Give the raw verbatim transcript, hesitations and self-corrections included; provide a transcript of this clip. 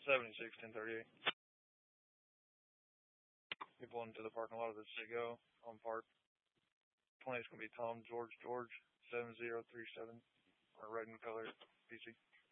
seventy-six, ten thirty-eight. People into the parking lot of the City-Go on Park. twenty is going to be Tom George George seven zero three seven. Or red in color, P C.